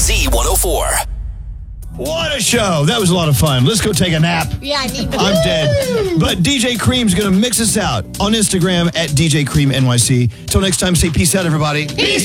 Z104. What a show. That was a lot of fun. Let's go take a nap. Yeah, I need to. I'm dead. But DJ Cream's going to mix us out on Instagram at DJ Cream NYC. Till next time, say peace out, everybody. Peace